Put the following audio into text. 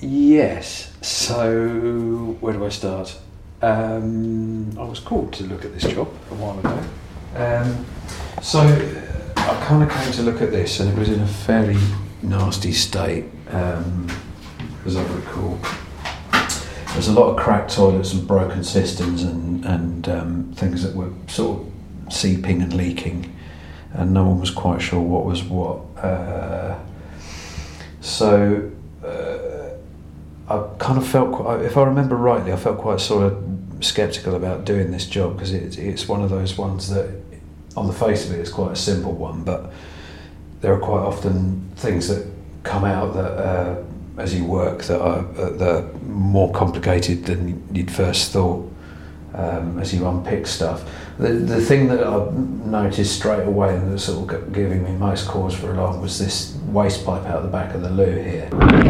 Yes. So where do I start? I was called to look at this job a while ago. So I kind of came to look at this, and it was in a fairly nasty state, as I recall. There's a lot of cracked toilets and broken systems and things that were sort of seeping and leaking, and no one was quite sure what was what. So I kind of felt, if I remember rightly, I felt quite sort of sceptical about doing this job, because it's one of those ones that, on the face of it, it's quite a simple one, but there are quite often things that come out that as you work that are more complicated than you'd first thought as you unpick stuff. The thing that I noticed straight away and that sort of giving me most cause for alarm was this waste pipe out the back of the loo here.